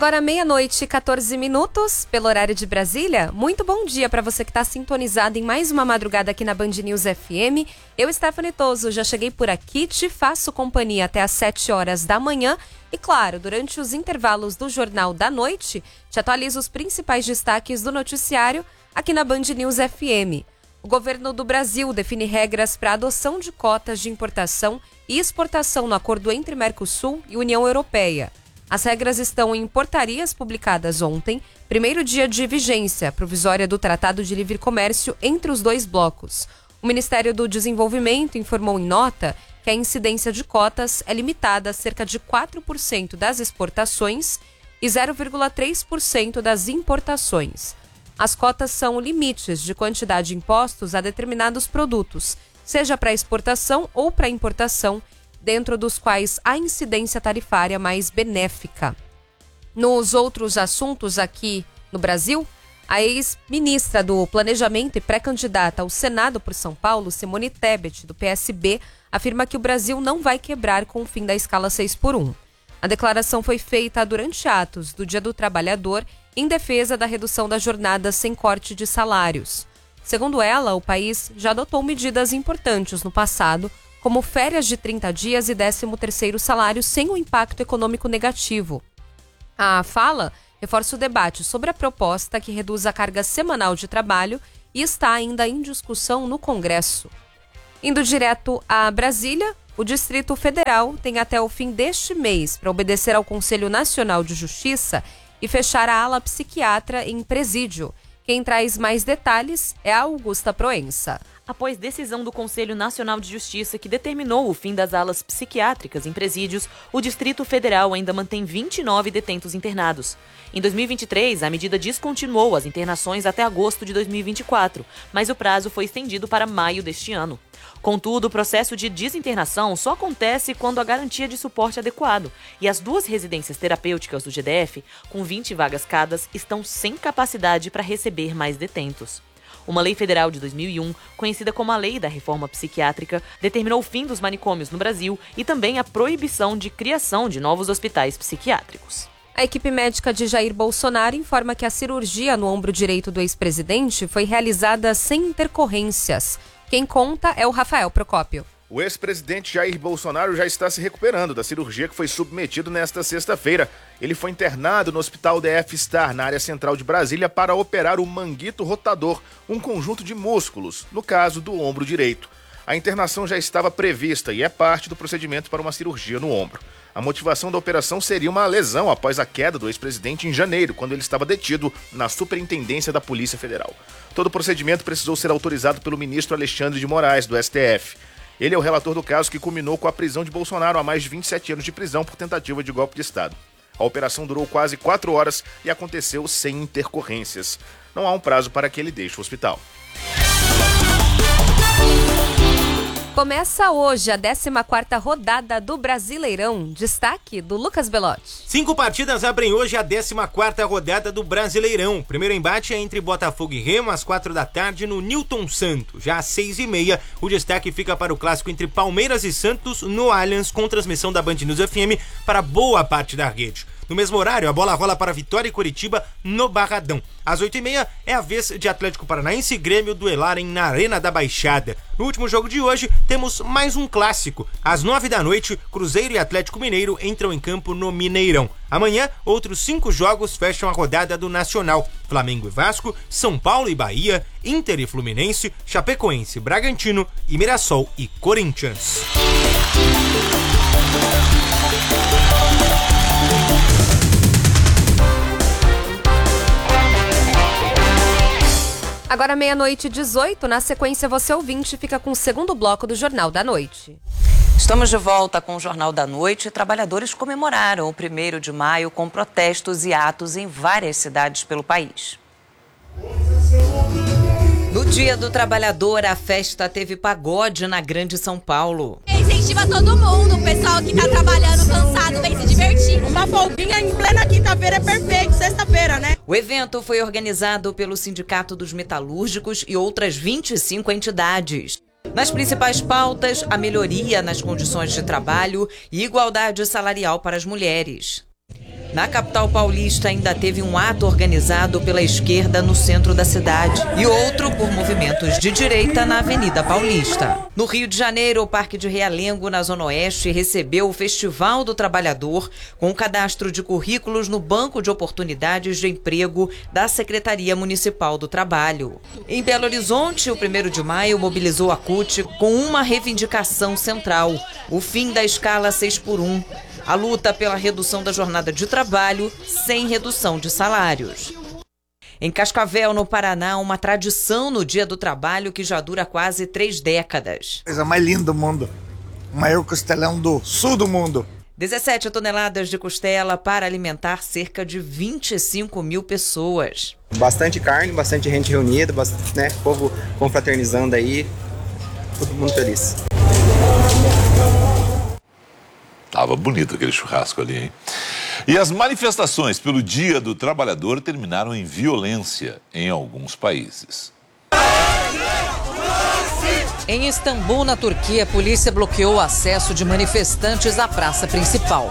Agora 00:14, pelo horário de Brasília. Muito bom dia para você que está sintonizado em mais uma madrugada aqui na Band News FM. Eu, Stephanie Toso, já cheguei por aqui, te faço companhia até às 7 horas da manhã. E claro, durante os intervalos do Jornal da Noite, te atualizo os principais destaques do noticiário aqui na Band News FM. O governo do Brasil define regras para a adoção de cotas de importação e exportação no acordo entre Mercosul e União Europeia. As regras estão em portarias publicadas ontem, primeiro dia de vigência provisória do Tratado de Livre Comércio entre os dois blocos. O Ministério do Desenvolvimento informou em nota que a incidência de cotas é limitada a cerca de 4% das exportações e 0,3% das importações. As cotas são limites de quantidade de impostos a determinados produtos, seja para exportação ou para importação, dentro dos quais a incidência tarifária mais benéfica. Nos outros assuntos aqui no Brasil, a ex-ministra do Planejamento e pré-candidata ao Senado por São Paulo, Simone Tebet, do PSB, afirma que o Brasil não vai quebrar com o fim da escala 6x1. A declaração foi feita durante atos do Dia do Trabalhador em defesa da redução da jornada sem corte de salários. Segundo ela, o país já adotou medidas importantes no passado, como férias de 30 dias e 13º salário sem um impacto econômico negativo. A fala reforça o debate sobre a proposta que reduz a carga semanal de trabalho e está ainda em discussão no Congresso. Indo direto a Brasília, o Distrito Federal tem até o fim deste mês para obedecer ao Conselho Nacional de Justiça e fechar a ala psiquiatra em presídio. Quem traz mais detalhes é a Augusta Proença. Após decisão do Conselho Nacional de Justiça que determinou o fim das alas psiquiátricas em presídios, o Distrito Federal ainda mantém 29 detentos internados. Em 2023, a medida descontinuou as internações até agosto de 2024, mas o prazo foi estendido para maio deste ano. Contudo, o processo de desinternação só acontece quando há garantia de suporte adequado, e as duas residências terapêuticas do GDF, com 20 vagas cada, estão sem capacidade para receber mais detentos. Uma lei federal de 2001, conhecida como a Lei da Reforma Psiquiátrica, determinou o fim dos manicômios no Brasil e também a proibição de criação de novos hospitais psiquiátricos. A equipe médica de Jair Bolsonaro informa que a cirurgia no ombro direito do ex-presidente foi realizada sem intercorrências. Quem conta é o Rafael Procópio. O ex-presidente Jair Bolsonaro já está se recuperando da cirurgia que foi submetido nesta sexta-feira. Ele foi internado no Hospital DF Star, na área central de Brasília, para operar o manguito rotador, um conjunto de músculos, no caso do ombro direito. A internação já estava prevista e é parte do procedimento para uma cirurgia no ombro. A motivação da operação seria uma lesão após a queda do ex-presidente em janeiro, quando ele estava detido na Superintendência da Polícia Federal. Todo o procedimento precisou ser autorizado pelo ministro Alexandre de Moraes, do STF. Ele é o relator do caso que culminou com a prisão de Bolsonaro a mais de 27 anos de prisão por tentativa de golpe de Estado. A operação durou quase 4 horas e aconteceu sem intercorrências. Não há um prazo para que ele deixe o hospital. Começa hoje a 14ª rodada do Brasileirão. Destaque do Lucas Belotti. 5 partidas abrem hoje a 14ª rodada do Brasileirão. O primeiro embate é entre Botafogo e Remo às 4 da tarde no Newton Santos. Já às 6h30, o destaque fica para o clássico entre Palmeiras e Santos no Allianz, com transmissão da Band News FM para boa parte da rede. No mesmo horário, a bola rola para Vitória e Curitiba no Barradão. Às 8h30 é a vez de Atlético Paranaense e Grêmio duelarem na Arena da Baixada. No último jogo de hoje, temos mais um clássico. Às 9 da noite, Cruzeiro e Atlético Mineiro entram em campo no Mineirão. Amanhã, outros 5 jogos fecham a rodada do Nacional. Flamengo e Vasco, São Paulo e Bahia, Inter e Fluminense, Chapecoense, Bragantino e Mirassol e Corinthians. Agora 00:18, na sequência você ouvinte fica com o segundo bloco do Jornal da Noite. Estamos de volta com o Jornal da Noite. Trabalhadores comemoraram o 1º de maio com protestos e atos em várias cidades pelo país. No Dia do Trabalhador, a festa teve pagode na Grande São Paulo. Incentiva todo mundo, o pessoal que tá trabalhando cansado vem se divertir. Uma folguinha em plena quinta-feira é perfeito, sexta-feira, né? O evento foi organizado pelo Sindicato dos Metalúrgicos e outras 25 entidades. Nas principais pautas, a melhoria nas condições de trabalho e igualdade salarial para as mulheres. Na capital paulista ainda teve um ato organizado pela esquerda no centro da cidade e outro por movimentos de direita na Avenida Paulista. No Rio de Janeiro, o Parque de Realengo, na Zona Oeste, recebeu o Festival do Trabalhador com o cadastro de currículos no Banco de Oportunidades de Emprego da Secretaria Municipal do Trabalho. Em Belo Horizonte, o 1º de maio mobilizou a CUT com uma reivindicação central: o fim da escala 6x1. A luta pela redução da jornada de trabalho sem redução de salários. Em Cascavel, no Paraná, uma tradição no Dia do Trabalho que já dura quase 3 décadas. Coisa mais linda do mundo. O maior costelão do sul do mundo. 17 toneladas de costela para alimentar cerca de 25 mil pessoas. Bastante carne, bastante gente reunida, né? Povo confraternizando aí. Todo mundo feliz. Tava bonito aquele churrasco ali, hein? E as manifestações pelo Dia do Trabalhador terminaram em violência em alguns países. Em Istambul, na Turquia, a polícia bloqueou o acesso de manifestantes à praça principal.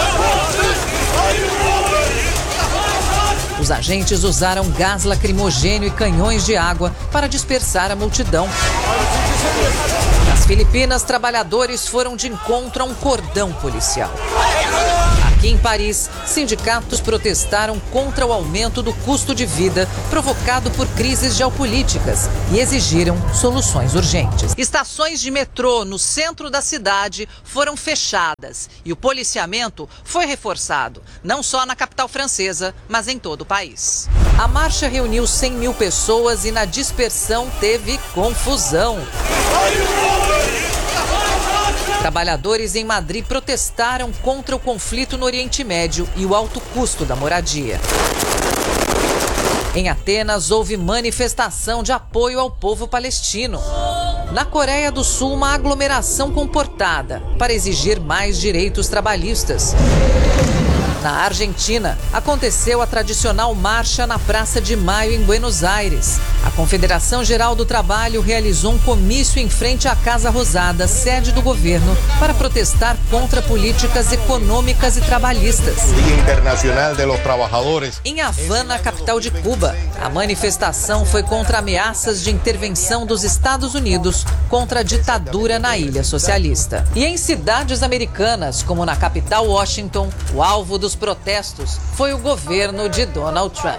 Os agentes usaram gás lacrimogênio e canhões de água para dispersar a multidão. Nas Filipinas, trabalhadores foram de encontro a um cordão policial. Aqui em Paris, sindicatos protestaram contra o aumento do custo de vida provocado por crises geopolíticas e exigiram soluções urgentes. Estações de metrô no centro da cidade foram fechadas e o policiamento foi reforçado, não só na capital francesa, mas em todo o país. A marcha reuniu 100 mil pessoas e na dispersão teve confusão. Trabalhadores em Madrid protestaram contra o conflito no Oriente Médio e o alto custo da moradia. Em Atenas, houve manifestação de apoio ao povo palestino. Na Coreia do Sul, uma aglomeração comportada para exigir mais direitos trabalhistas. Na Argentina, aconteceu a tradicional marcha na Praça de Maio, em Buenos Aires. A Confederação Geral do Trabalho realizou um comício em frente à Casa Rosada, sede do governo, para protestar contra políticas econômicas e trabalhistas. Dia Internacional de los Trabajadores. Em Havana, capital de Cuba, a manifestação foi contra ameaças de intervenção dos Estados Unidos contra a ditadura na ilha socialista. E em cidades americanas, como na capital Washington, o alvo dos protestos foi o governo de Donald Trump.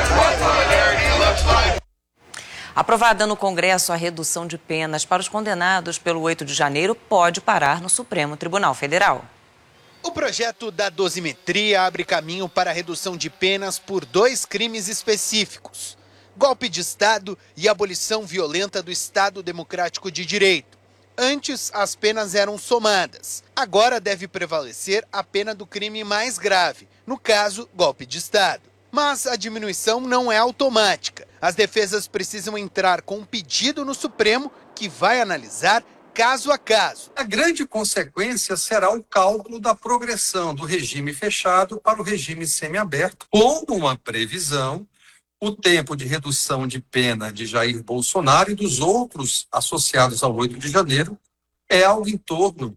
Aprovada no Congresso, a redução de penas para os condenados pelo 8 de janeiro pode parar no Supremo Tribunal Federal. O projeto da dosimetria abre caminho para a redução de penas por 2 crimes específicos: golpe de Estado e abolição violenta do Estado Democrático de Direito. Antes, as penas eram somadas. Agora deve prevalecer a pena do crime mais grave, no caso, golpe de Estado. Mas a diminuição não é automática. As defesas precisam entrar com um pedido no Supremo, que vai analisar caso a caso. A grande consequência será o cálculo da progressão do regime fechado para o regime semiaberto, com uma previsão. O tempo de redução de pena de Jair Bolsonaro e dos outros associados ao 8 de janeiro é algo em torno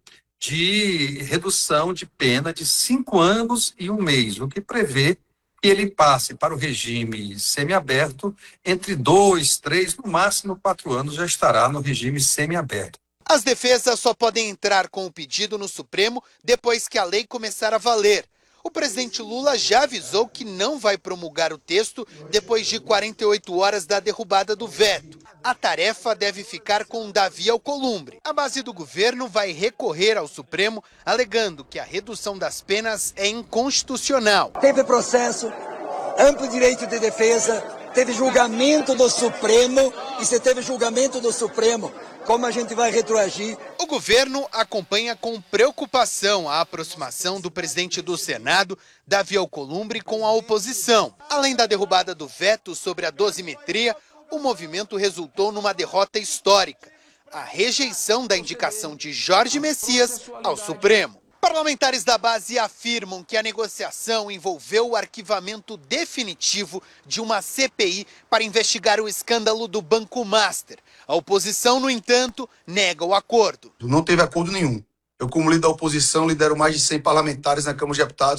de redução de pena de 5 anos e 1 mês, o que prevê que ele passe para o regime semiaberto entre 2, 3, no máximo 4 anos já estará no regime semiaberto. As defesas só podem entrar com o pedido no Supremo depois que a lei começar a valer. O presidente Lula já avisou que não vai promulgar o texto depois de 48 horas da derrubada do veto. A tarefa deve ficar com Davi Alcolumbre. A base do governo vai recorrer ao Supremo, alegando que a redução das penas é inconstitucional. Teve processo, amplo direito de defesa, teve julgamento do Supremo, e se teve julgamento do Supremo, como a gente vai retroagir? O governo acompanha com preocupação a aproximação do presidente do Senado, Davi Alcolumbre, com a oposição. Além da derrubada do veto sobre a dosimetria, o movimento resultou numa derrota histórica: a rejeição da indicação de Jorge Messias ao Supremo. Parlamentares da base afirmam que a negociação envolveu o arquivamento definitivo de uma CPI para investigar o escândalo do Banco Master. A oposição, no entanto, nega o acordo. Não teve acordo nenhum. Eu, como líder da oposição, lidero mais de 100 parlamentares na Câmara de Deputados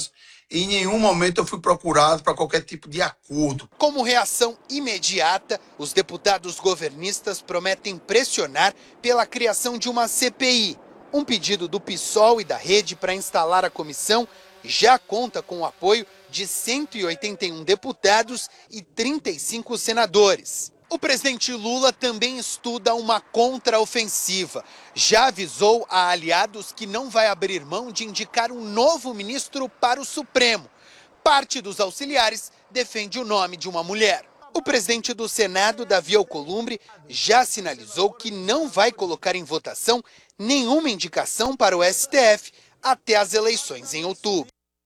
Em nenhum momento eu fui procurado para qualquer tipo de acordo. Como reação imediata, os deputados governistas prometem pressionar pela criação de uma CPI. Um pedido do PSOL e da Rede para instalar a comissão já conta com o apoio de 181 deputados e 35 senadores. O presidente Lula também estuda uma contraofensiva. Já avisou a aliados que não vai abrir mão de indicar um novo ministro para o Supremo. Parte dos auxiliares defende o nome de uma mulher. O presidente do Senado, Davi Alcolumbre, já sinalizou que não vai colocar em votação nenhuma indicação para o STF até as eleições em outubro.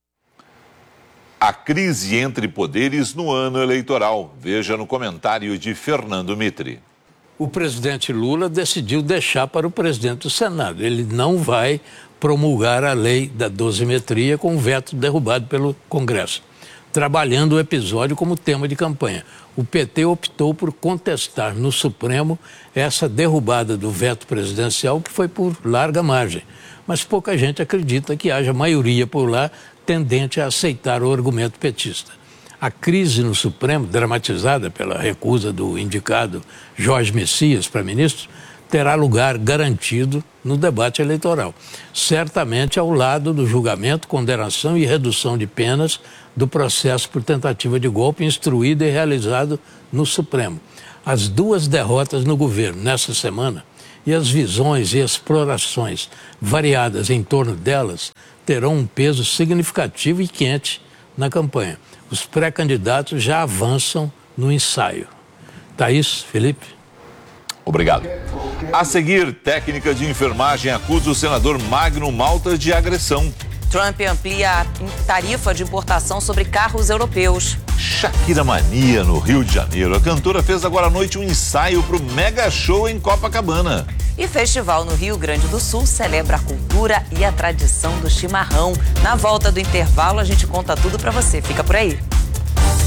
A crise entre poderes no ano eleitoral. Veja no comentário de Fernando Mitre. O presidente Lula decidiu deixar para o presidente do Senado. Ele não vai promulgar a lei da dosimetria com o veto derrubado pelo Congresso, trabalhando o episódio como tema de campanha. O PT optou por contestar no Supremo essa derrubada do veto presidencial, que foi por larga margem. Mas pouca gente acredita que haja maioria por lá tendente a aceitar o argumento petista. A crise no Supremo, dramatizada pela recusa do indicado Jorge Messias para ministro, terá lugar garantido no debate eleitoral. Certamente ao lado do julgamento, condenação e redução de penas do processo por tentativa de golpe instruído e realizado no Supremo. As duas derrotas no governo nessa semana e as visões e explorações variadas em torno delas terão um peso significativo e quente na campanha. Os pré-candidatos já avançam no ensaio. Thaís, Felipe. Obrigado. A seguir, técnica de enfermagem acusa o senador Magno Malta de agressão. Trump amplia a tarifa de importação sobre carros europeus. Shakira Mania no Rio de Janeiro. A cantora fez agora à noite um ensaio para o mega show em Copacabana. E festival no Rio Grande do Sul celebra a cultura e a tradição do chimarrão. Na volta do intervalo, a gente conta tudo para você. Fica por aí.